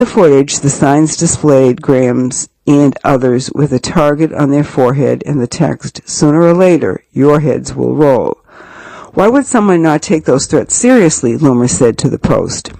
the footage, the signs displayed Graham's and others with a target on their forehead and the text, "Sooner or later, your heads will roll." Why would someone not take those threats seriously? Loomer said to the Post.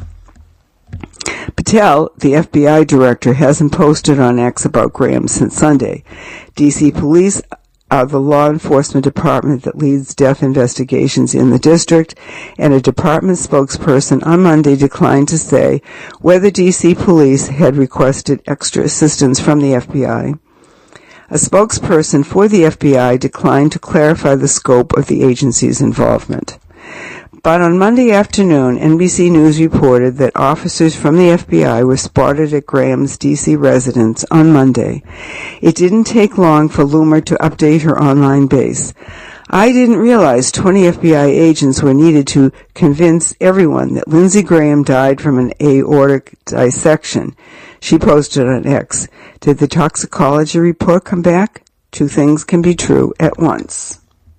Patel, the FBI director, hasn't posted on X about Graham since Sunday. D.C. police are the law enforcement department that leads death investigations in the district, and a department spokesperson on Monday declined to say whether D.C. police had requested extra assistance from the FBI. A spokesperson for the FBI declined to clarify the scope of the agency's involvement. But on Monday afternoon, NBC News reported that officers from the FBI were spotted at Graham's D.C. residence on Monday. It didn't take long for Loomer to update her online base. "I didn't realize 20 FBI agents were needed to convince everyone that Lindsey Graham died from an aortic dissection," she posted on X. "Did the toxicology report come back? Two things can be true at once."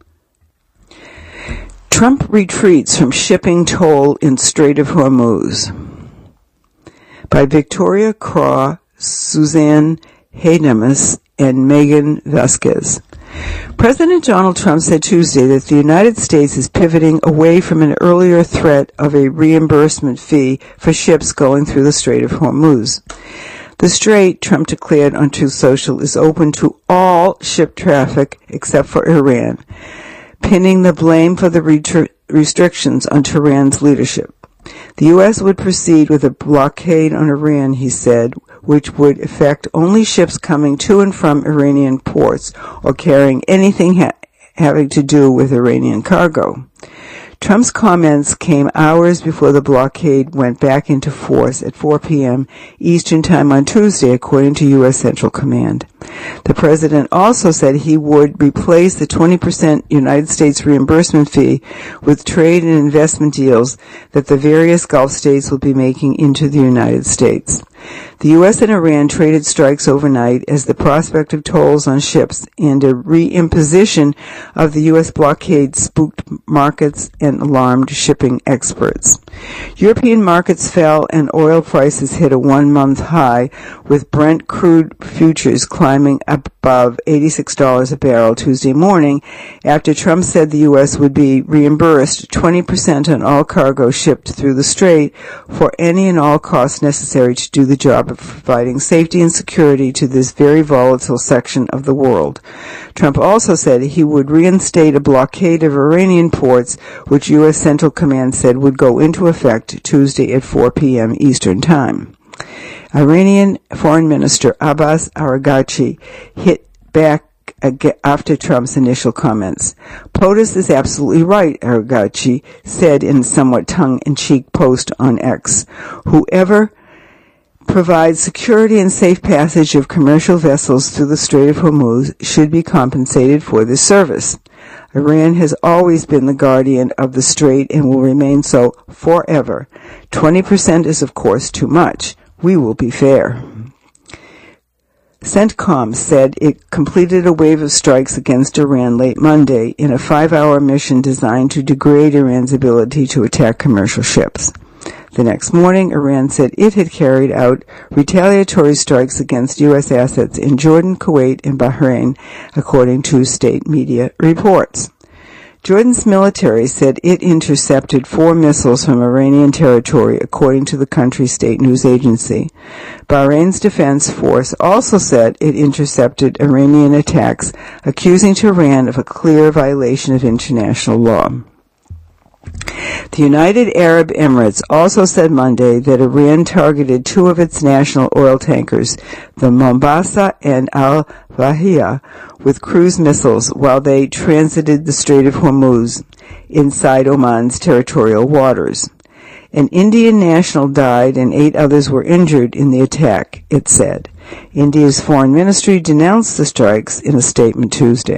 Trump retreats from shipping toll in Strait of Hormuz. By Victoria Craw, Suzanne Haydemus, and Megan Vasquez. President Donald Trump said Tuesday that the United States is pivoting away from an earlier threat of a reimbursement fee for ships going through the Strait of Hormuz. The strait, Trump declared on Truth Social, is open to all ship traffic except for Iran, pinning the blame for the restrictions on Tehran's leadership. The U.S. would proceed with a blockade on Iran, he said, which would affect only ships coming to and from Iranian ports or carrying anything having to do with Iranian cargo. Trump's comments came hours before the blockade went back into force at 4 p.m. Eastern Time on Tuesday, according to U.S. Central Command. The president also said he would replace the 20% United States reimbursement fee with trade and investment deals that the various Gulf states will be making into the United States. The U.S. and Iran traded strikes overnight as the prospect of tolls on ships and a reimposition of the U.S. blockade spooked markets and alarmed shipping experts. European markets fell and oil prices hit a one-month high, with Brent crude futures climbing above $86 a barrel Tuesday morning after Trump said the U.S. would be reimbursed 20% on all cargo shipped through the strait for any and all costs necessary to do the job of providing safety and security to this very volatile section of the world. Trump also said he would reinstate a blockade of Iranian ports, which U.S. Central Command said would go into effect Tuesday at 4 p.m. Eastern Time. Iranian Foreign Minister Abbas Araghchi hit back after Trump's initial comments. POTUS is absolutely right, Araghchi said in a somewhat tongue-in-cheek post on X. Whoever provides security and safe passage of commercial vessels through the Strait of Hormuz should be compensated for this service. Iran has always been the guardian of the strait and will remain so forever. 20% is, of course, too much. We will be fair. CENTCOM said it completed a wave of strikes against Iran late Monday in a 5-hour mission designed to degrade Iran's ability to attack commercial ships. The next morning, Iran said it had carried out retaliatory strikes against U.S. assets in Jordan, Kuwait, and Bahrain, according to state media reports. Jordan's military said it intercepted 4 missiles from Iranian territory, according to the country's state news agency. Bahrain's defense force also said it intercepted Iranian attacks, accusing Tehran of a clear violation of international law. The United Arab Emirates also said Monday that Iran targeted 2 of its national oil tankers, the Mombasa and Al Vahia, with cruise missiles while they transited the Strait of Hormuz inside Oman's territorial waters. An Indian national died and 8 others were injured in the attack, it said. India's foreign ministry denounced the strikes in a statement Tuesday.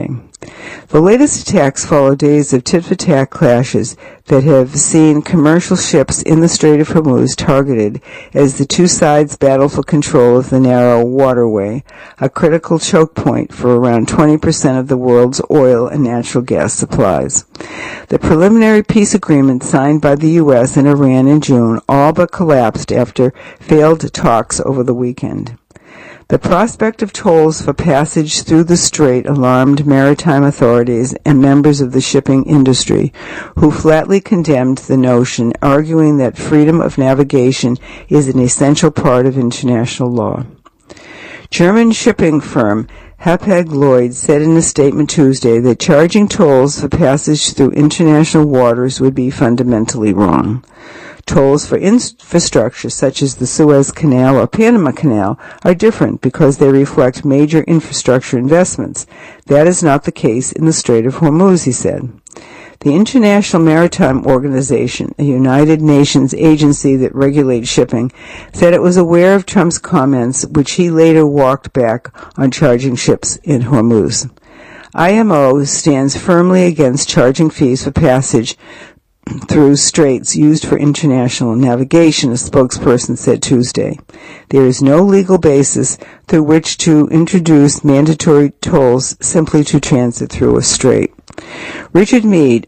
The latest attacks follow days of tit-for-tat clashes that have seen commercial ships in the Strait of Hormuz targeted as the two sides battle for control of the narrow waterway, a critical choke point for around 20% of the world's oil and natural gas supplies. The preliminary peace agreement signed by the U.S. and Iran in June all but collapsed after failed talks over the weekend. The prospect of tolls for passage through the strait alarmed maritime authorities and members of the shipping industry, who flatly condemned the notion, arguing that freedom of navigation is an essential part of international law. German shipping firm Hapag-Lloyd said in a statement Tuesday that charging tolls for passage through international waters would be fundamentally wrong. Tolls for infrastructure such as the Suez Canal or Panama Canal are different because they reflect major infrastructure investments. That is not the case in the Strait of Hormuz, he said. The International Maritime Organization, a United Nations agency that regulates shipping, said it was aware of Trump's comments, which he later walked back on charging ships in Hormuz. IMO stands firmly against charging fees for passage through straits used for international navigation, a spokesperson said Tuesday. There is no legal basis through which to introduce mandatory tolls simply to transit through a strait. Richard Meade,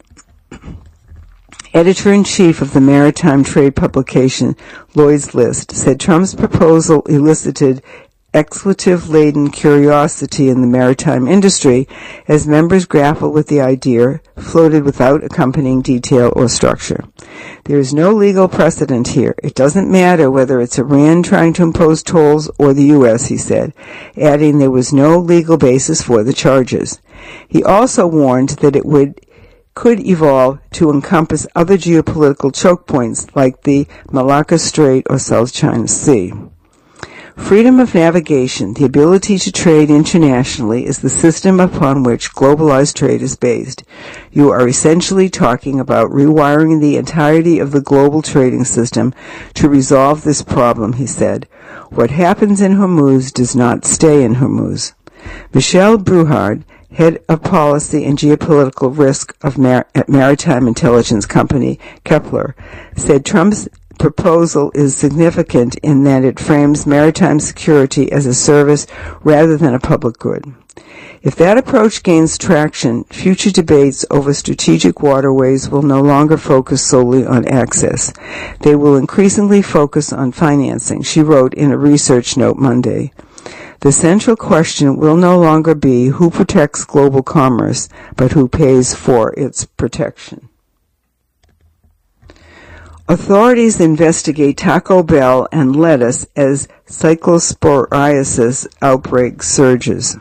editor-in-chief of the maritime trade publication Lloyd's List, said Trump's proposal elicited expletive-laden curiosity in the maritime industry as members grapple with the idea floated without accompanying detail or structure. There is no legal precedent here. It doesn't matter whether it's Iran trying to impose tolls or the U.S., he said, adding there was no legal basis for the charges. He also warned that it could evolve to encompass other geopolitical choke points like the Malacca Strait or South China Sea. Freedom of navigation, the ability to trade internationally, is the system upon which globalized trade is based. You are essentially talking about rewiring the entirety of the global trading system to resolve this problem, he said. What happens in Hormuz does not stay in Hormuz. Michelle Bruhard, head of policy and geopolitical risk of maritime intelligence company Kepler, said Trump's proposal is significant in that it frames maritime security as a service rather than a public good. If that approach gains traction, future debates over strategic waterways will no longer focus solely on access. They will increasingly focus on financing, she wrote in a research note Monday. The central question will no longer be who protects global commerce, but who pays for its protection. Authorities investigate Taco Bell and lettuce as cyclosporiasis outbreak surges.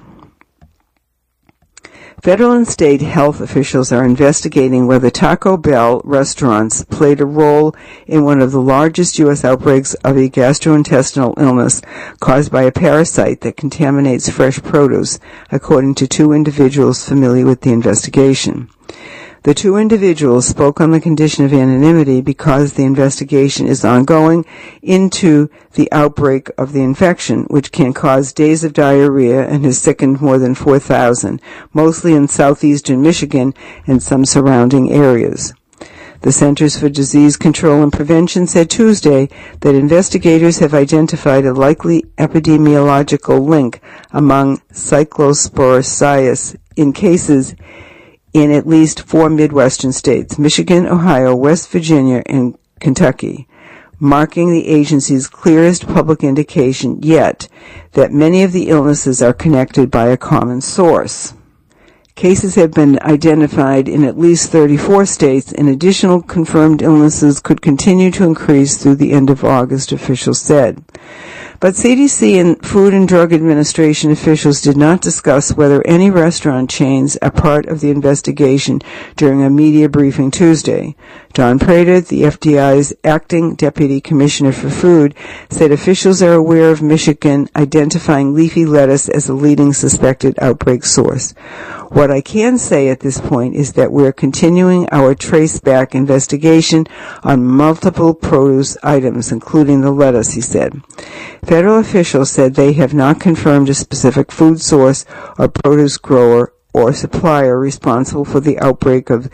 Federal and state health officials are investigating whether Taco Bell restaurants played a role in one of the largest U.S. outbreaks of a gastrointestinal illness caused by a parasite that contaminates fresh produce, according to two individuals familiar with the investigation. The two individuals spoke on the condition of anonymity because the investigation is ongoing into the outbreak of the infection, which can cause days of diarrhea and has sickened more than 4,000, mostly in southeastern Michigan and some surrounding areas. The Centers for Disease Control and Prevention said Tuesday that investigators have identified a likely epidemiological link among cyclosporiasis in cases in at least 4 Midwestern states, Michigan, Ohio, West Virginia, and Kentucky, marking the agency's clearest public indication yet that many of the illnesses are connected by a common source. Cases have been identified in at least 34 states, and additional confirmed illnesses could continue to increase through the end of August, officials said. But CDC and Food and Drug Administration officials did not discuss whether any restaurant chains are part of the investigation during a media briefing Tuesday. Don Prater, the FDI's acting deputy commissioner for food, said officials are aware of Michigan identifying leafy lettuce as a leading suspected outbreak source. What I can say at this point is that we're continuing our trace-back investigation on multiple produce items, including the lettuce, he said. Federal officials said they have not confirmed a specific food source or produce grower or supplier responsible for the outbreak of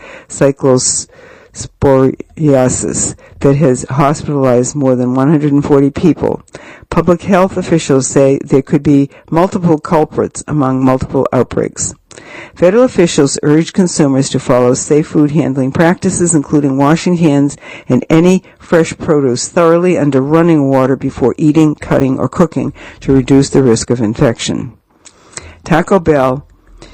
cyclosporiasis that has hospitalized more than 140 people. Public health officials say there could be multiple culprits among multiple outbreaks. Federal officials urge consumers to follow safe food handling practices, including washing hands and any fresh produce thoroughly under running water before eating, cutting, or cooking to reduce the risk of infection. Taco Bell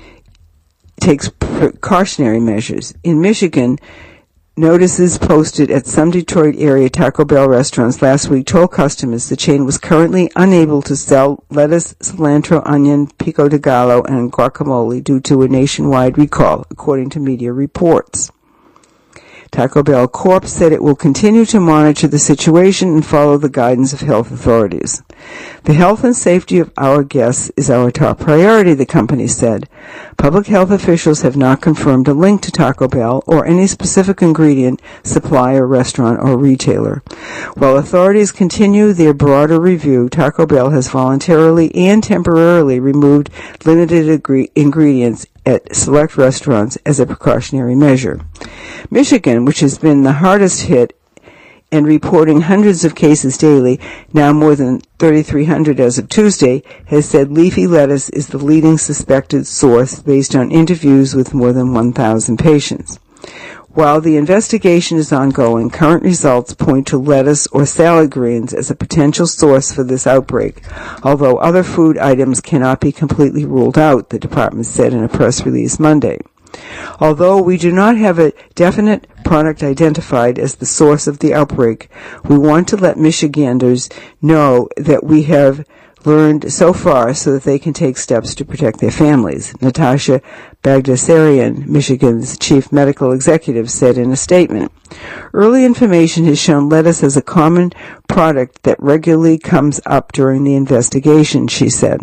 takes precautionary measures. In Michigan, notices posted at some Detroit area Taco Bell restaurants last week told customers the chain was currently unable to sell lettuce, cilantro, onion, pico de gallo, and guacamole due to a nationwide recall, according to media reports. Taco Bell Corp. said it will continue to monitor the situation and follow the guidance of health authorities. The health and safety of our guests is our top priority, the company said. Public health officials have not confirmed a link to Taco Bell or any specific ingredient, supplier, restaurant, or retailer. While authorities continue their broader review, Taco Bell has voluntarily and temporarily removed limited ingredients at select restaurants as a precautionary measure. Michigan, which has been the hardest hit and reporting hundreds of cases daily, now more than 3,300 as of Tuesday, has said leafy lettuce is the leading suspected source based on interviews with more than 1,000 patients. While the investigation is ongoing, current results point to lettuce or salad greens as a potential source for this outbreak, although other food items cannot be completely ruled out, the department said in a press release Monday. Although we do not have a definite product identified as the source of the outbreak, we want to let Michiganders know that we have learned so far so that they can take steps to protect their families, Natasha Bagdasarian, Michigan's chief medical executive, said in a statement. Early information has shown lettuce as a common product that regularly comes up during the investigation, she said.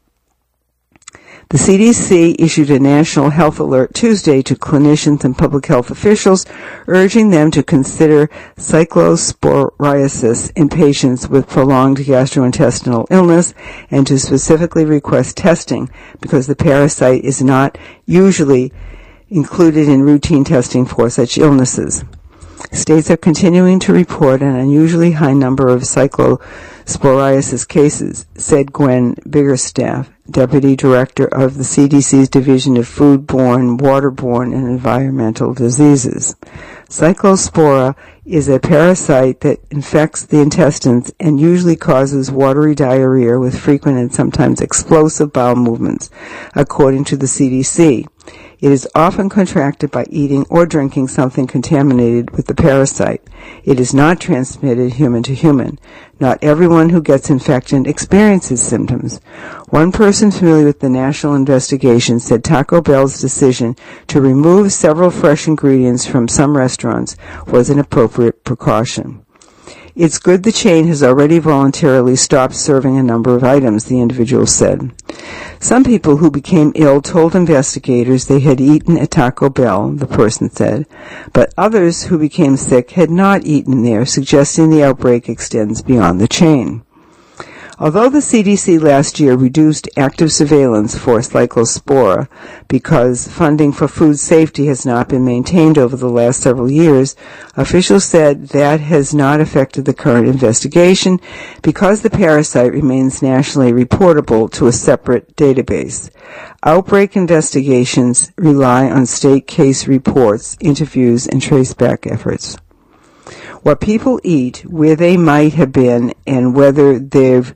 The CDC issued a national health alert Tuesday to clinicians and public health officials, urging them to consider cyclosporiasis in patients with prolonged gastrointestinal illness and to specifically request testing because the parasite is not usually included in routine testing for such illnesses. States are continuing to report an unusually high number of cyclosporiasis cases, said Gwen Biggerstaff, Deputy Director of the CDC's Division of Foodborne, Waterborne, and Environmental Diseases. Cyclospora is a parasite that infects the intestines and usually causes watery diarrhea with frequent and sometimes explosive bowel movements, according to the CDC. It is often contracted by eating or drinking something contaminated with the parasite. It is not transmitted human to human. Not everyone who gets infected experiences symptoms. One person familiar with the national investigation said Taco Bell's decision to remove several fresh ingredients from some restaurants was an appropriate precaution. It's good the chain has already voluntarily stopped serving a number of items, the individual said. Some people who became ill told investigators they had eaten at Taco Bell, the person said, but others who became sick had not eaten there, suggesting the outbreak extends beyond the chain. Although the CDC last year reduced active surveillance for Cyclospora because funding for food safety has not been maintained over the last several years, officials said that has not affected the current investigation because the parasite remains nationally reportable to a separate database. Outbreak investigations rely on state case reports, interviews, and traceback efforts. What people eat, where they might have been, and where they've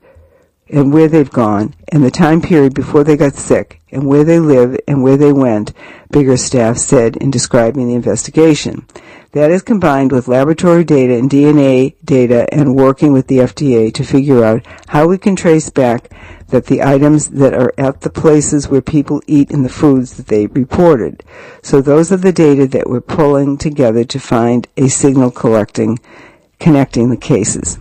gone, and the time period before they got sick, and where they live and where they went, Biggerstaff said in describing the investigation. That is combined with laboratory data and DNA data and working with the FDA to figure out how we can trace back that the items that are at the places where people eat and the foods that they reported. So those are the data that we're pulling together to find a signal connecting the cases.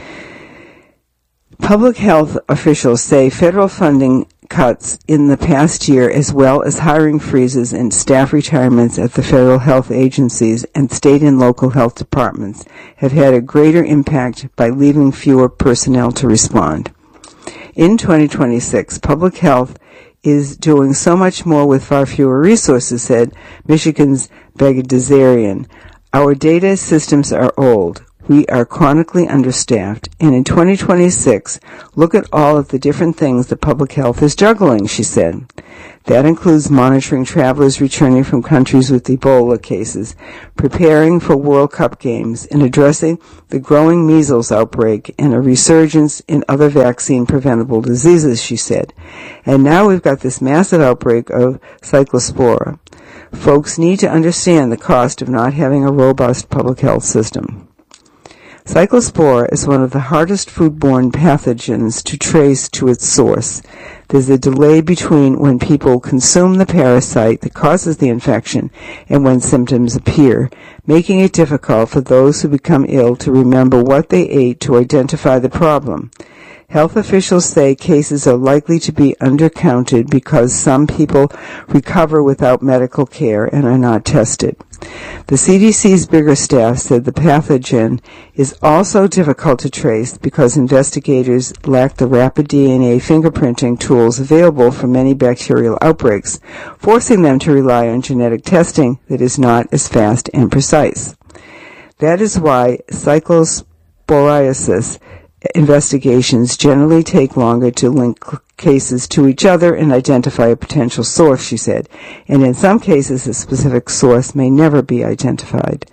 Public health officials say federal funding cuts in the past year, as well as hiring freezes and staff retirements at the federal health agencies and state and local health departments, have had a greater impact by leaving fewer personnel to respond. In 2026, public health is doing so much more with far fewer resources, said Michigan's Bagdasarian. Our data systems are old. We are chronically understaffed, and in 2026, look at all of the different things that public health is juggling, she said. That includes monitoring travelers returning from countries with Ebola cases, preparing for World Cup games, and addressing the growing measles outbreak and a resurgence in other vaccine-preventable diseases, she said. And now we've got this massive outbreak of cyclospora. Folks need to understand the cost of not having a robust public health system. Cyclospora is one of the hardest foodborne pathogens to trace to its source. There's a delay between when people consume the parasite that causes the infection and when symptoms appear, making it difficult for those who become ill to remember what they ate to identify the problem. Health officials say cases are likely to be undercounted because some people recover without medical care and are not tested. The CDC's Biggerstaff said the pathogen is also difficult to trace because investigators lack the rapid DNA fingerprinting tools available for many bacterial outbreaks, forcing them to rely on genetic testing that is not as fast and precise. That is why cyclosporiasis investigations generally take longer to link cases to each other and identify a potential source, she said, and in some cases a specific source may never be identified.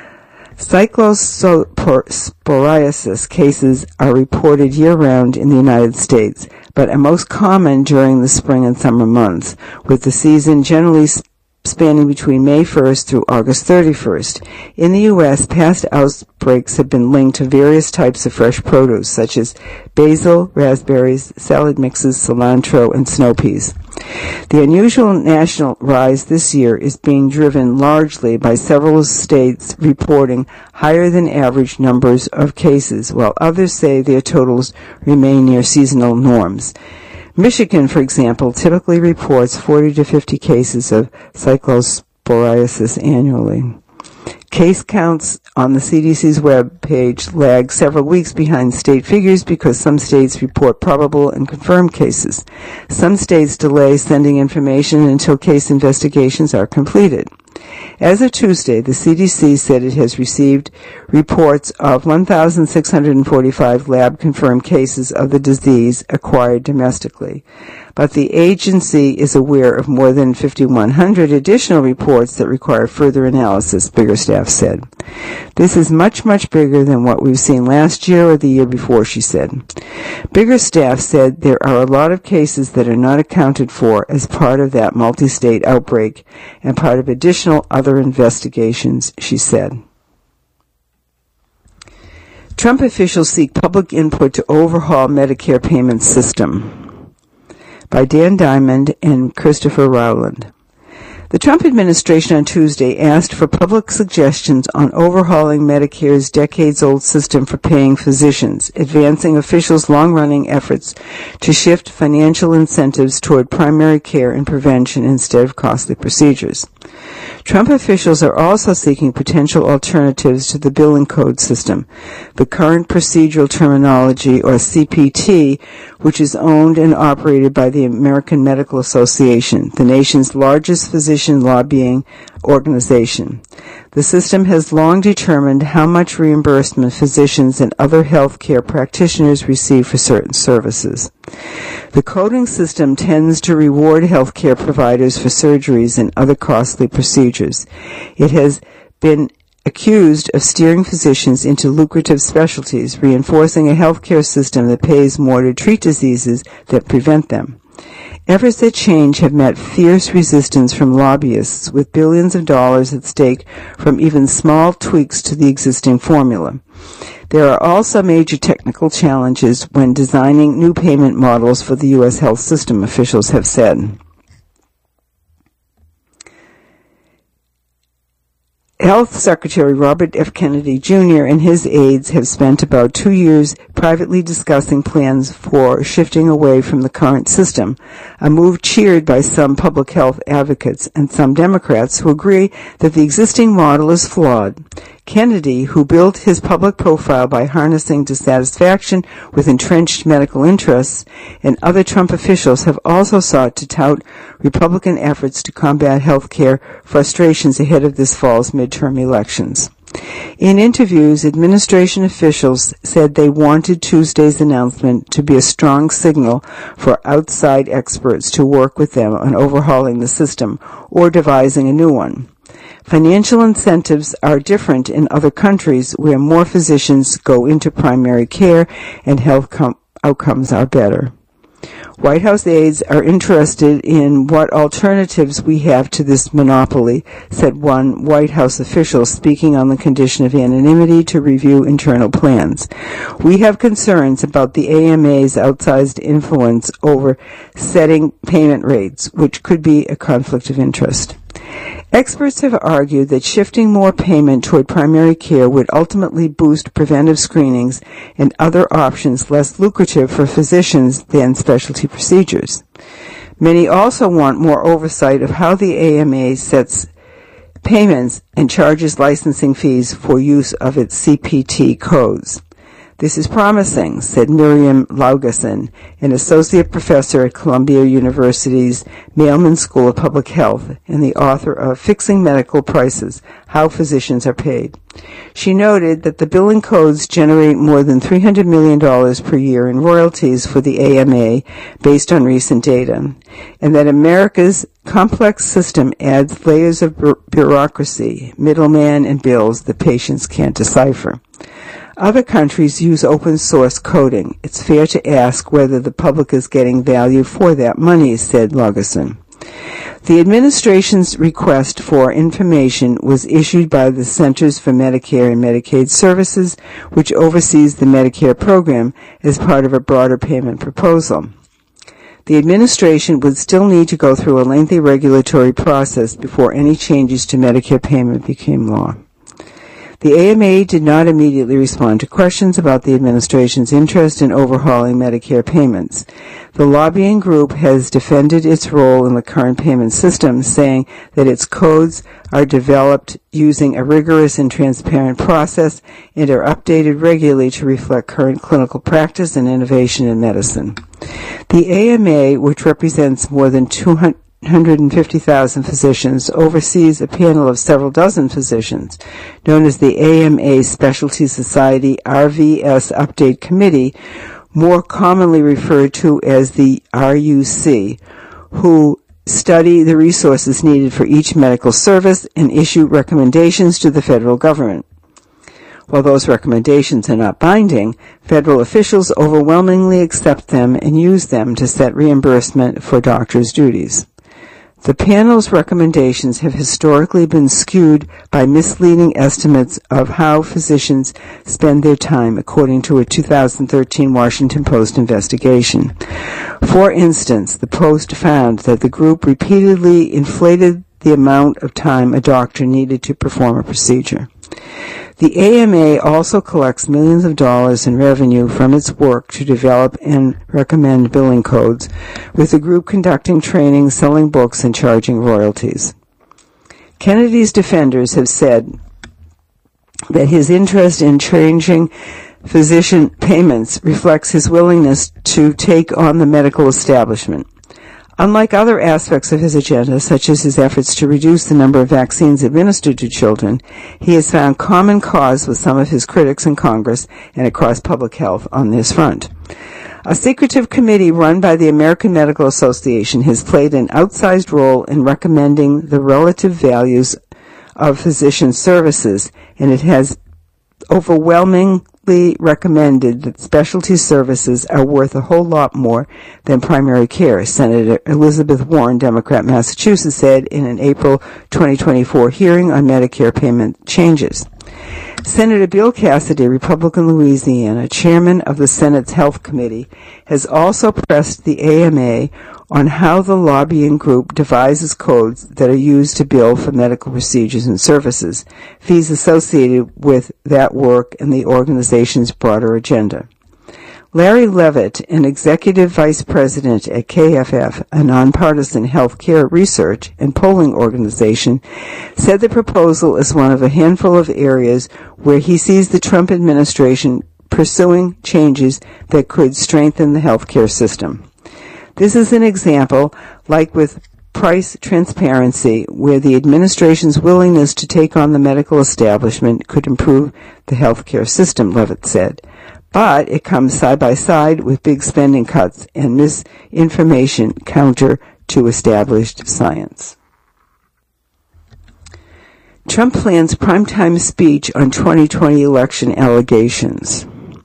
Cyclosporiasis cases are reported year-round in the United States, but are most common during the spring and summer months, with the season generally spanning between May 1st through August 31st. In the U.S., past outbreaks have been linked to various types of fresh produce, such as basil, raspberries, salad mixes, cilantro, and snow peas. The unusual national rise this year is being driven largely by several states reporting higher than average numbers of cases, while others say their totals remain near seasonal norms. Michigan, for example, typically reports 40 to 50 cases of cyclosporiasis annually. Case counts on the CDC's web page lag several weeks behind state figures because some states report probable and confirmed cases. Some states delay sending information until case investigations are completed. As of Tuesday, the CDC said it has received reports of 1,645 lab-confirmed cases of the disease acquired domestically. But the agency is aware of more than 5,100 additional reports that require further analysis, Biggerstaff said. This is much, much bigger than what we've seen last year or the year before, she said. Biggerstaff said there are a lot of cases that are not accounted for as part of that multi-state outbreak and part of additional other investigations, she said. Trump officials seek public input to overhaul Medicare payment system, by Dan Diamond and Christopher Rowland. The Trump administration on Tuesday asked for public suggestions on overhauling Medicare's decades-old system for paying physicians, advancing officials' long-running efforts to shift financial incentives toward primary care and prevention instead of costly procedures. Trump officials are also seeking potential alternatives to the billing code system, the current procedural terminology, or CPT, which is owned and operated by the American Medical Association, the nation's largest physician lobbying organization. The system has long determined how much reimbursement physicians and other health care practitioners receive for certain services. The coding system tends to reward health care providers for surgeries and other costly procedures. It has been accused of steering physicians into lucrative specialties, reinforcing a health care system that pays more to treat diseases that prevent them. Efforts at change have met fierce resistance from lobbyists, with billions of dollars at stake from even small tweaks to the existing formula. There are also major technical challenges when designing new payment models for the U.S. health system, officials have said. Health Secretary Robert F. Kennedy Jr. and his aides have spent about 2 years privately discussing plans for shifting away from the current system, a move cheered by some public health advocates and some Democrats who agree that the existing model is flawed. Kennedy, who built his public profile by harnessing dissatisfaction with entrenched medical interests, and other Trump officials have also sought to tout Republican efforts to combat health care frustrations ahead of this fall's midterm elections. In interviews, administration officials said they wanted Tuesday's announcement to be a strong signal for outside experts to work with them on overhauling the system or devising a new one. Financial incentives are different in other countries where more physicians go into primary care and health outcomes are better. White House aides are interested in what alternatives we have to this monopoly, said one White House official speaking on the condition of anonymity to review internal plans. We have concerns about the AMA's outsized influence over setting payment rates, which could be a conflict of interest. Experts have argued that shifting more payment toward primary care would ultimately boost preventive screenings and other options less lucrative for physicians than specialty procedures. Many also want more oversight of how the AMA sets payments and charges licensing fees for use of its CPT codes. This is promising, said Miriam Laugesen, an associate professor at Columbia University's Mailman School of Public Health and the author of Fixing Medical Prices, How Physicians Are Paid. She noted that the billing codes generate more than $300 million per year in royalties for the AMA based on recent data, and that America's complex system adds layers of bureaucracy, middlemen, and bills that patients can't decipher. Other countries use open source coding. It's fair to ask whether the public is getting value for that money, said Laugesen. The administration's request for information was issued by the Centers for Medicare and Medicaid Services, which oversees the Medicare program, as part of a broader payment proposal. The administration would still need to go through a lengthy regulatory process before any changes to Medicare payment became law. The AMA did not immediately respond to questions about the administration's interest in overhauling Medicare payments. The lobbying group has defended its role in the current payment system, saying that its codes are developed using a rigorous and transparent process and are updated regularly to reflect current clinical practice and innovation in medicine. The AMA, which represents more than 250,000 physicians, oversees a panel of several dozen physicians, known as the AMA Specialty Society RVS Update Committee, more commonly referred to as the RUC, who study the resources needed for each medical service and issue recommendations to the federal government. While those recommendations are not binding, federal officials overwhelmingly accept them and use them to set reimbursement for doctors' duties. The panel's recommendations have historically been skewed by misleading estimates of how physicians spend their time, according to a 2013 Washington Post investigation. For instance, the Post found that the group repeatedly inflated the amount of time a doctor needed to perform a procedure. The AMA also collects millions of dollars in revenue from its work to develop and recommend billing codes, with the group conducting training, selling books, and charging royalties. Kennedy's defenders have said that his interest in changing physician payments reflects his willingness to take on the medical establishment. Unlike other aspects of his agenda, such as his efforts to reduce the number of vaccines administered to children, he has found common cause with some of his critics in Congress and across public health on this front. A secretive committee run by the American Medical Association has played an outsized role in recommending the relative values of physician services, and it has overwhelmingly recommended that specialty services are worth a whole lot more than primary care, Senator Elizabeth Warren, Democrat, Massachusetts, said in an April 2024 hearing on Medicare payment changes. Senator Bill Cassidy, Republican, Louisiana, chairman of the Senate's Health Committee, has also pressed the AMA on how the lobbying group devises codes that are used to bill for medical procedures and services, fees associated with that work and the organization's broader agenda. Larry Levitt, an executive vice president at KFF, a nonpartisan healthcare research and polling organization, said the proposal is one of a handful of areas where he sees the Trump administration pursuing changes that could strengthen the healthcare system. This is an example, like with price transparency, where the administration's willingness to take on the medical establishment could improve the healthcare system, Levitt said. But it comes side by side with big spending cuts and misinformation counter to established science. Trump plans primetime speech on 2020 election allegations.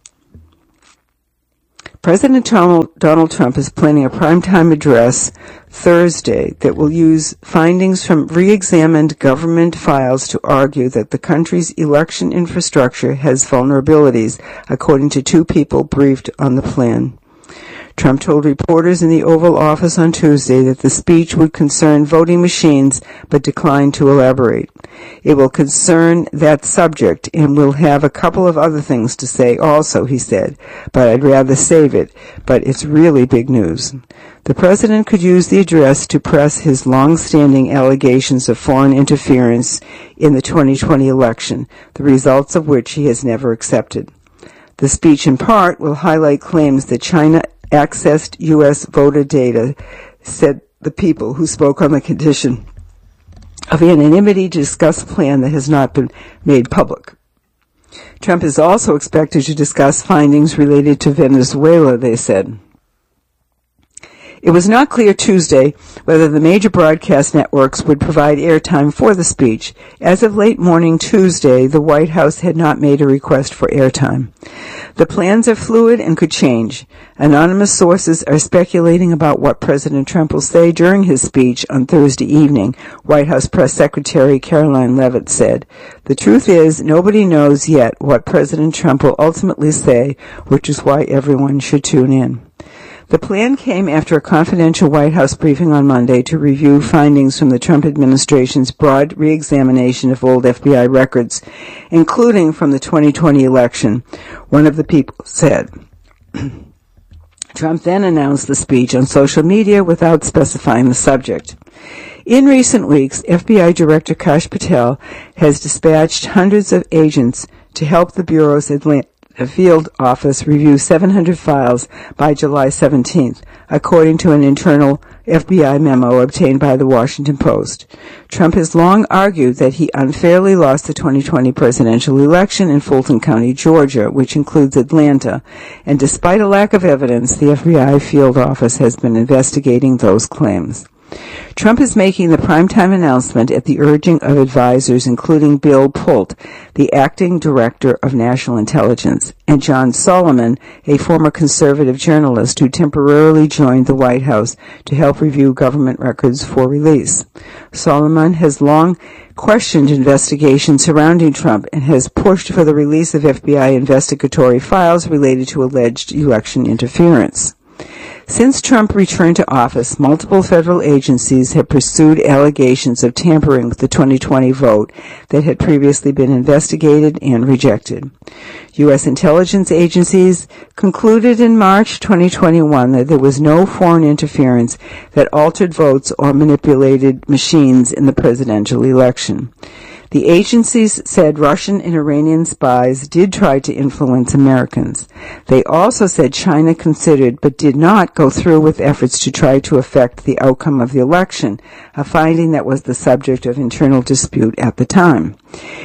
President Donald Trump is planning a primetime address Thursday that will use findings from re-examined government files to argue that the country's election infrastructure has vulnerabilities, according to two people briefed on the plan. Trump told reporters in the Oval Office on Tuesday that the speech would concern voting machines, but declined to elaborate. It will concern that subject and will have a couple of other things to say also, he said, but I'd rather save it, but it's really big news. The president could use the address to press his long-standing allegations of foreign interference in the 2020 election, the results of which he has never accepted. The speech, in part, will highlight claims that China accessed U.S. voter data, said the people who spoke on the condition of anonymity to discuss a plan that has not been made public. Trump is also expected to discuss findings related to Venezuela, they said. It was not clear Tuesday whether the major broadcast networks would provide airtime for the speech. As of late morning Tuesday, the White House had not made a request for airtime. The plans are fluid and could change. Anonymous sources are speculating about what President Trump will say during his speech on Thursday evening, White House Press Secretary Caroline Leavitt said. The truth is, nobody knows yet what President Trump will ultimately say, which is why everyone should tune in. The plan came after a confidential White House briefing on Monday to review findings from the Trump administration's broad re-examination of old FBI records, including from the 2020 election, one of the people said. Trump then announced the speech on social media without specifying the subject. In recent weeks, FBI Director Kash Patel has dispatched hundreds of agents to help the Bureau's Atlanta field office review 700 files by July 17th, according to an internal FBI memo obtained by the Washington Post. Trump has long argued that he unfairly lost the 2020 presidential election in Fulton County, Georgia, which includes Atlanta, and despite a lack of evidence, the FBI field office has been investigating those claims. Trump is making the primetime announcement at the urging of advisors including Bill Pult, the acting director of national intelligence, and John Solomon, a former conservative journalist who temporarily joined the White House to help review government records for release. Solomon has long questioned investigations surrounding Trump and has pushed for the release of FBI investigatory files related to alleged election interference. Since Trump returned to office, multiple federal agencies have pursued allegations of tampering with the 2020 vote that had previously been investigated and rejected. U.S. intelligence agencies concluded in March 2021 that there was no foreign interference that altered votes or manipulated machines in the presidential election. The agencies said Russian and Iranian spies did try to influence Americans. They also said China considered but did not go through with efforts to try to affect the outcome of the election, a finding that was the subject of internal dispute at the time.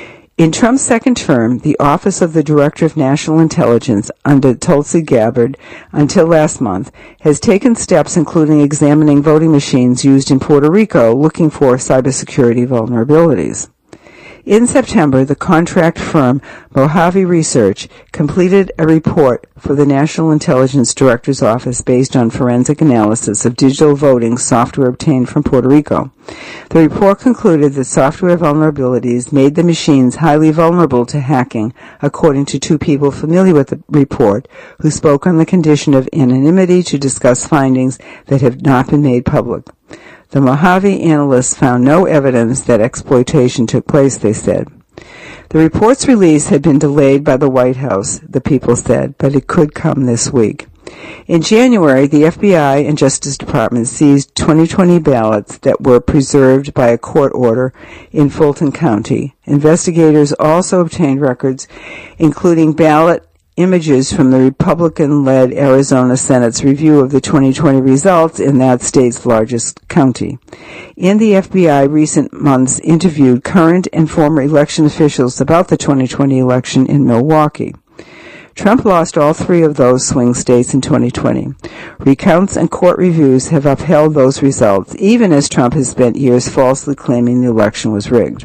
In Trump's second term, the Office of the Director of National Intelligence under Tulsi Gabbard until last month has taken steps including examining voting machines used in Puerto Rico looking for cybersecurity vulnerabilities. In September, the contract firm Mojave Research completed a report for the National Intelligence Director's Office based on forensic analysis of digital voting software obtained from Puerto Rico. The report concluded that software vulnerabilities made the machines highly vulnerable to hacking, according to two people familiar with the report who spoke on the condition of anonymity to discuss findings that have not been made public. The Mojave analysts found no evidence that exploitation took place, they said. The report's release had been delayed by the White House, the people said, but it could come this week. In January, the FBI and Justice Department seized 2020 ballots that were preserved by a court order in Fulton County. Investigators also obtained records, including ballot images from the Republican-led Arizona Senate's review of the 2020 results in that state's largest county. And the FBI recent months interviewed current and former election officials about the 2020 election in Milwaukee. Trump lost all three of those swing states in 2020. Recounts and court reviews have upheld those results, even as Trump has spent years falsely claiming the election was rigged.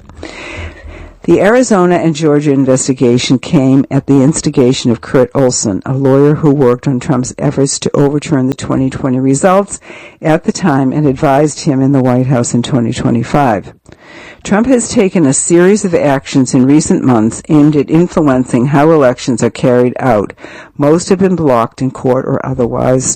The Arizona and Georgia investigation came at the instigation of Kurt Olson, a lawyer who worked on Trump's efforts to overturn the 2020 results at the time and advised him in the White House in 2025. Trump has taken a series of actions in recent months aimed at influencing how elections are carried out. Most have been blocked in court or otherwise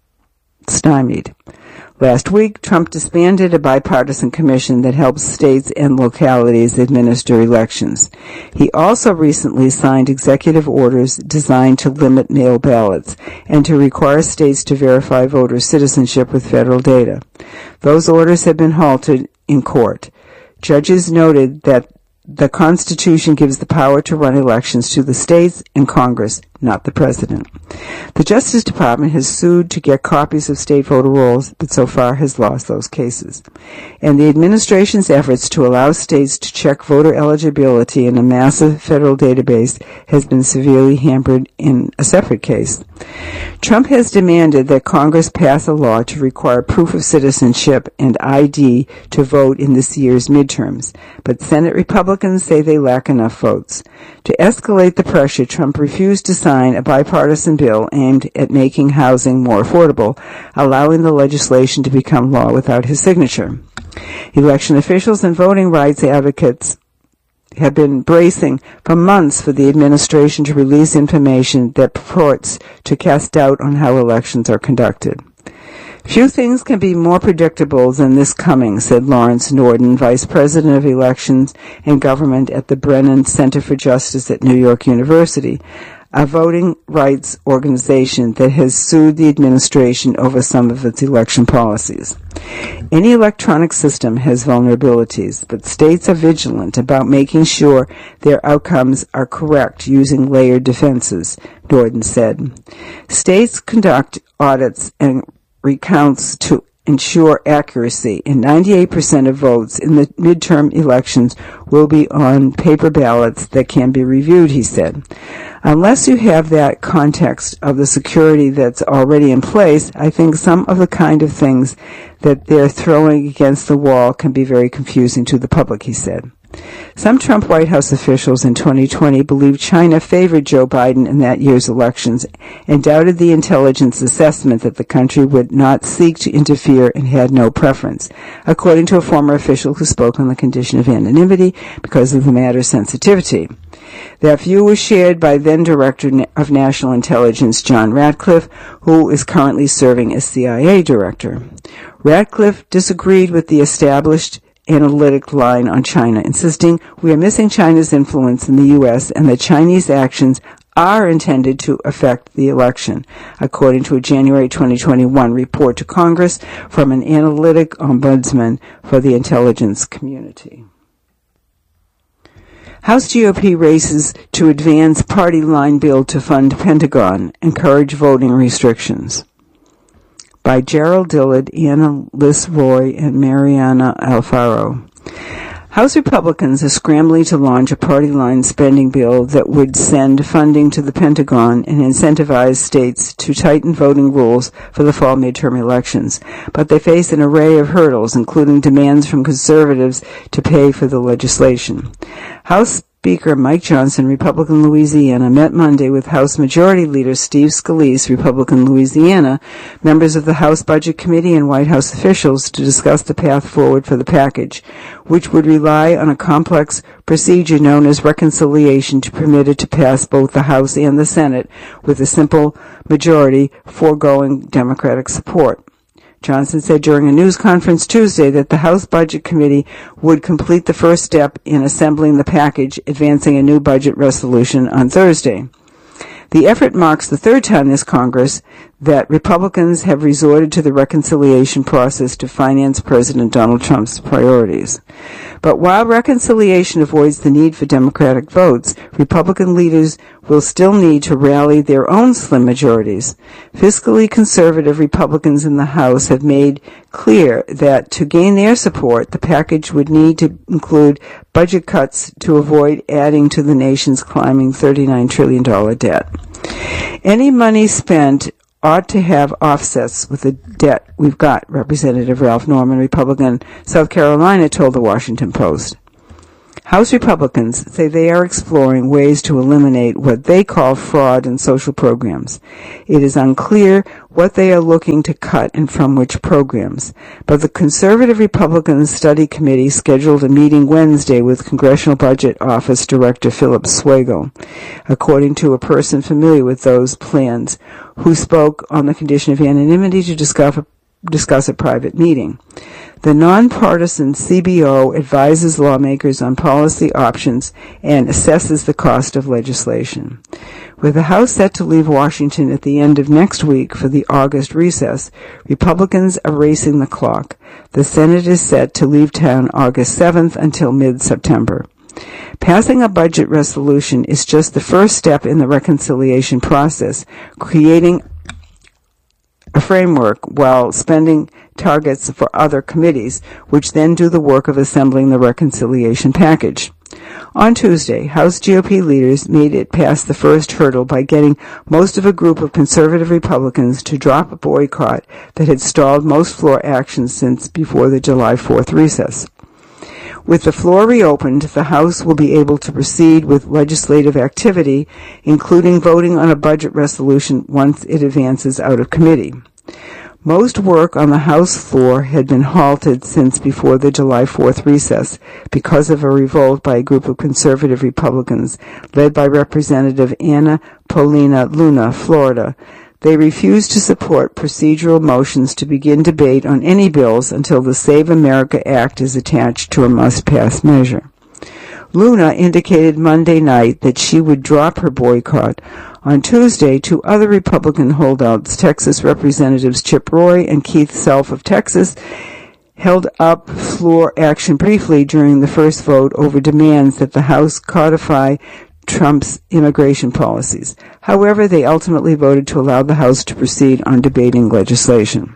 stymied. Last week, Trump disbanded a bipartisan commission that helps states and localities administer elections. He also recently signed executive orders designed to limit mail ballots and to require states to verify voter citizenship with federal data. Those orders have been halted in court. Judges noted that the Constitution gives the power to run elections to the states and Congress, not the President. The Justice Department has sued to get copies of state voter rolls, but so far has lost those cases. And the administration's efforts to allow states to check voter eligibility in a massive federal database has been severely hampered in a separate case. Trump has demanded that Congress pass a law to require proof of citizenship and ID to vote in this year's midterms, but Senate Republicans say they lack enough votes. To escalate the pressure, Trump refused to sign a bipartisan bill aimed at making housing more affordable, allowing the legislation to become law without his signature. Election officials and voting rights advocates have been bracing for months for the administration to release information that purports to cast doubt on how elections are conducted. Few things can be more predictable than this coming, said Lawrence Norden, Vice President of Elections and Government at the Brennan Center for Justice at New York University, a voting rights organization that has sued the administration over some of its election policies. Any electronic system has vulnerabilities, but states are vigilant about making sure their outcomes are correct using layered defenses, Norden said. States conduct audits and recounts to ensure accuracy, and 98% of votes in the midterm elections will be on paper ballots that can be reviewed, he said. Unless you have that context of the security that's already in place, I think some of the kind of things that they're throwing against the wall can be very confusing to the public, he said. Some Trump White House officials in 2020 believed China favored Joe Biden in that year's elections and doubted the intelligence assessment that the country would not seek to interfere and had no preference, according to a former official who spoke on the condition of anonymity because of the matter's sensitivity. That view was shared by then Director of National Intelligence John Ratcliffe, who is currently serving as CIA Director. Ratcliffe disagreed with the established analytic line on China, insisting we are missing China's influence in the U.S. and that Chinese actions are intended to affect the election, according to a January 2021 report to Congress from an analytic ombudsman for the intelligence community. House GOP races to advance party line bill to fund Pentagon, encourage voting restrictions. By Gerald Dillard, Anna Liz Roy, and Mariana Alfaro. House Republicans are scrambling to launch a party-line spending bill that would send funding to the Pentagon and incentivize states to tighten voting rules for the fall midterm elections. But they face an array of hurdles, including demands from conservatives to pay for the legislation. House Speaker Mike Johnson, Republican Louisiana, met Monday with House Majority Leader Steve Scalise, Republican Louisiana, members of the House Budget Committee and White House officials to discuss the path forward for the package, which would rely on a complex procedure known as reconciliation to permit it to pass both the House and the Senate with a simple majority foregoing Democratic support. Johnson said during a news conference Tuesday that the House Budget Committee would complete the first step in assembling the package, advancing a new budget resolution on Thursday. The effort marks the third time this Congress that Republicans have resorted to the reconciliation process to finance President Donald Trump's priorities. But while reconciliation avoids the need for Democratic votes, Republican leaders will still need to rally their own slim majorities. Fiscally conservative Republicans in the House have made clear that to gain their support, the package would need to include budget cuts to avoid adding to the nation's climbing $39 trillion debt. Any money spent ought to have offsets with the debt we've got, Representative Ralph Norman, Republican, South Carolina, told the Washington Post. House Republicans say they are exploring ways to eliminate what they call fraud in social programs. It is unclear what they are looking to cut and from which programs, but the Conservative Republican Study Committee scheduled a meeting Wednesday with Congressional Budget Office Director Philip Swagel, according to a person familiar with those plans, who spoke on the condition of anonymity to discuss a private meeting. The nonpartisan CBO advises lawmakers on policy options and assesses the cost of legislation. With the House set to leave Washington at the end of next week for the August recess, Republicans are racing the clock. The Senate is set to leave town August 7th until mid-September. Passing a budget resolution is just the first step in the reconciliation process, creating a framework while spending targets for other committees, which then do the work of assembling the reconciliation package. On Tuesday, House GOP leaders made it past the first hurdle by getting most of a group of conservative Republicans to drop a boycott that had stalled most floor actions since before the July 4th recess. With the floor reopened, the House will be able to proceed with legislative activity, including voting on a budget resolution once it advances out of committee. Most work on the House floor had been halted since before the July 4th recess because of a revolt by a group of conservative Republicans led by Representative Anna Paulina Luna, Florida. They refused to support procedural motions to begin debate on any bills until the Save America Act is attached to a must-pass measure. Luna indicated Monday night that she would drop her boycott. On Tuesday, two other Republican holdouts, Texas Representatives Chip Roy and Keith Self of Texas, held up floor action briefly during the first vote over demands that the House codify Trump's immigration policies. However, they ultimately voted to allow the House to proceed on debating legislation.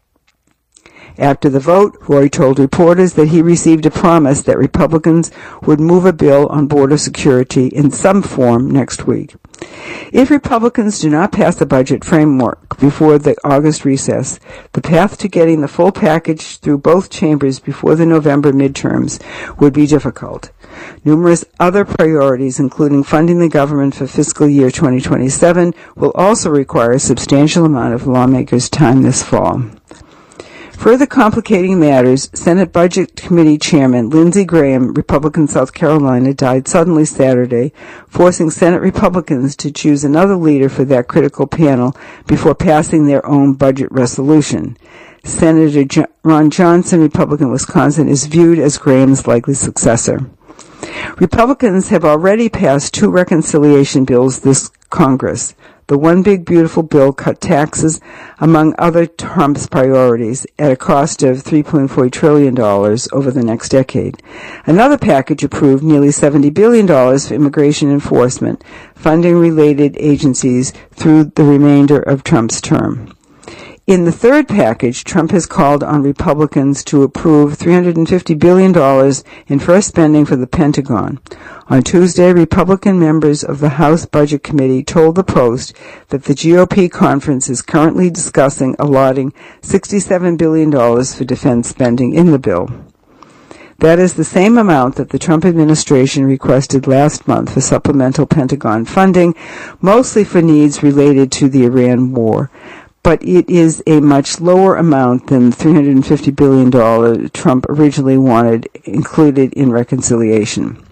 After the vote, Roy told reporters that he received a promise that Republicans would move a bill on border security in some form next week. If Republicans do not pass the budget framework before the August recess, the path to getting the full package through both chambers before the November midterms would be difficult. Numerous other priorities, including funding the government for fiscal year 2027, will also require a substantial amount of lawmakers' time this fall. Further complicating matters, Senate Budget Committee Chairman Lindsey Graham, Republican, South Carolina, died suddenly Saturday, forcing Senate Republicans to choose another leader for that critical panel before passing their own budget resolution. Senator Ron Johnson, Republican, Wisconsin, is viewed as Graham's likely successor. Republicans have already passed two reconciliation bills this Congress. The One Big Beautiful Bill cut taxes, among other Trump's priorities, at a cost of $3.4 trillion over the next decade. Another package approved nearly $70 billion for immigration enforcement, funding related agencies through the remainder of Trump's term. In the third package, Trump has called on Republicans to approve $350 billion in first spending for the Pentagon. On Tuesday, Republican members of the House Budget Committee told the Post that the GOP conference is currently discussing allotting $67 billion for defense spending in the bill. That is the same amount that the Trump administration requested last month for supplemental Pentagon funding, mostly for needs related to the Iran war. But it is a much lower amount than the $350 billion Trump originally wanted included in reconciliation.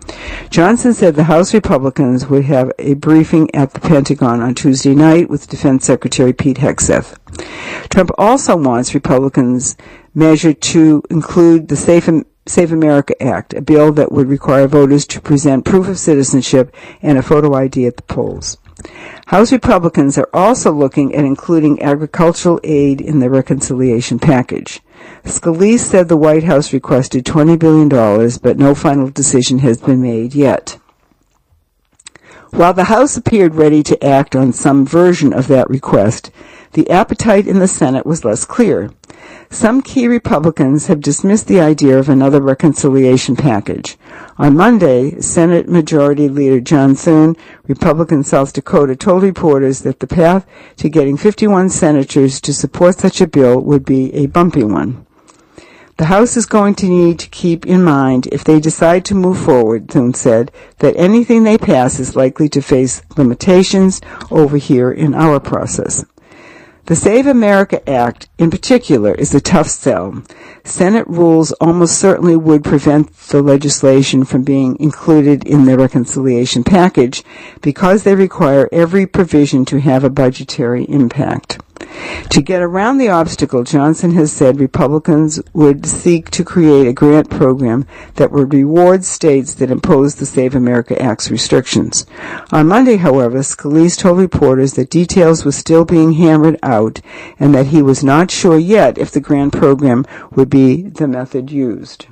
Johnson said the House Republicans would have a briefing at the Pentagon on Tuesday night with Defense Secretary Pete Hegseth. Trump also wants Republicans' measure to include the Save America Act, a bill that would require voters to present proof of citizenship and a photo ID at the polls. House Republicans are also looking at including agricultural aid in the reconciliation package. Scalise said the White House requested $20 billion, but no final decision has been made yet. While the House appeared ready to act on some version of that request, the appetite in the Senate was less clear. Some key Republicans have dismissed the idea of another reconciliation package. On Monday, Senate Majority Leader John Thune, Republican South Dakota, told reporters that the path to getting 51 senators to support such a bill would be a bumpy one. The House is going to need to keep in mind, if they decide to move forward, Thune said, that anything they pass is likely to face limitations over here in our process. The Save America Act, in particular, is a tough sell. Senate rules almost certainly would prevent the legislation from being included in the reconciliation package because they require every provision to have a budgetary impact. To get around the obstacle, Johnson has said Republicans would seek to create a grant program that would reward states that impose the Save America Act's restrictions. On Monday, however, Scalise told reporters that details were still being hammered out and that he was not sure yet if the grant program would be the method used.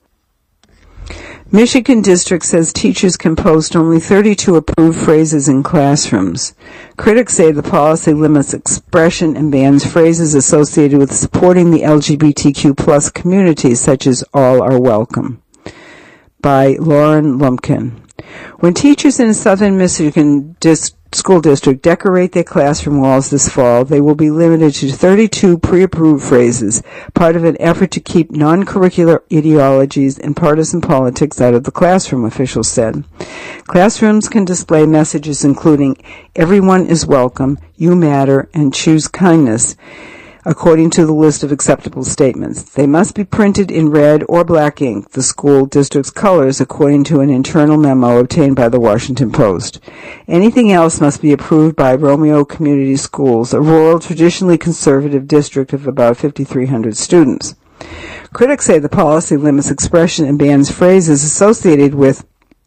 Michigan District says teachers can post only 32 approved phrases in classrooms. Critics say the policy limits expression and bans phrases associated with supporting the LGBTQ plus community, such as "all are welcome." By Lauren Lumpkin. When teachers in a southern Michigan school district decorate their classroom walls this fall, they will be limited to 32 pre-approved phrases, part of an effort to keep non-curricular ideologies and partisan politics out of the classroom, officials said. Classrooms can display messages including "everyone is welcome," "you matter," and "choose kindness," according to the list of acceptable statements. They must be printed in red or black ink, the school district's colors, according to an internal memo obtained by the Washington Post. Anything else must be approved by Romeo Community Schools, a rural, traditionally conservative district of about 5,300 students. Critics say the policy limits expression and bans phrases associated with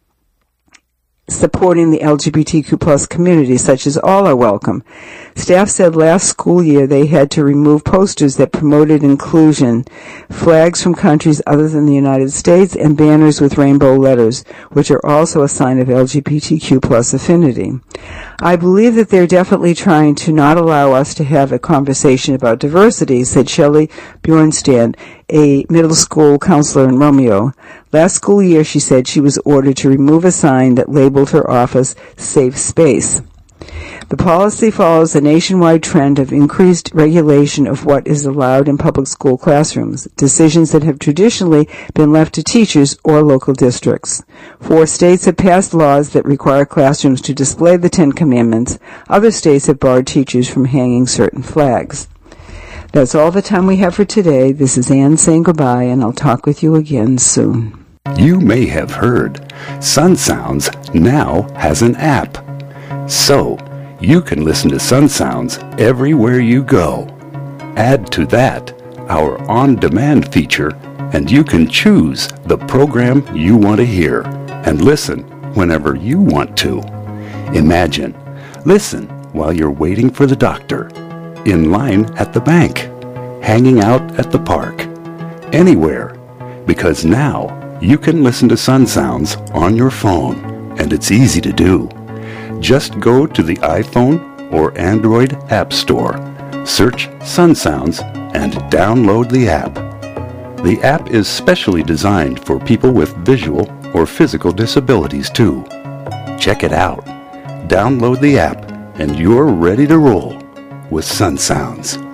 supporting the LGBTQ plus community, such as "all are welcome." Staff said last school year they had to remove posters that promoted inclusion, flags from countries other than the United States, and banners with rainbow letters, which are also a sign of LGBTQ plus affinity. "I believe that they're definitely trying to not allow us to have a conversation about diversity," said Shelley Bjornstrand, a middle school counselor in Romeo. Last school year, she said, she was ordered to remove a sign that labeled her office "Safe Space." The policy follows a nationwide trend of increased regulation of what is allowed in public school classrooms, decisions that have traditionally been left to teachers or local districts. 4 states have passed laws that require classrooms to display the 10 Commandments. Other states have barred teachers from hanging certain flags. That's all the time we have for today. This is Ann saying goodbye, and I'll talk with you again soon. You may have heard Sun Sounds now has an app. So, you can listen to Sun Sounds everywhere you go. Add to that our on-demand feature, and you can choose the program you want to hear and listen whenever you want to. Imagine, listen while you're waiting for the doctor, in line at the bank, hanging out at the park, anywhere, because now you can listen to Sun Sounds on your phone, and it's easy to do. Just go to the iPhone or Android App Store, search Sun Sounds, and download the app. The app is specially designed for people with visual or physical disabilities too. Check it out. Download the app, and you're ready to roll with Sun Sounds.